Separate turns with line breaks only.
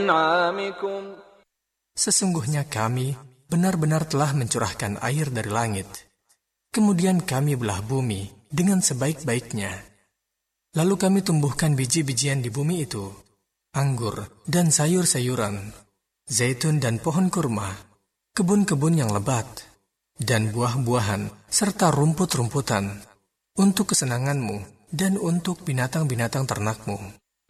أنعامكم.
Sesungguhnya kami benar-benar telah mencurahkan air dari langit. Kemudian kami belah bumi dengan sebaik-baiknya. Lalu kami tumbuhkan biji-bijian di bumi itu, anggur dan sayur-sayuran, zaitun dan pohon kurma, kebun-kebun yang lebat, dan buah-buahan serta rumput-rumputan, untuk kesenanganmu dan untuk binatang-binatang ternakmu.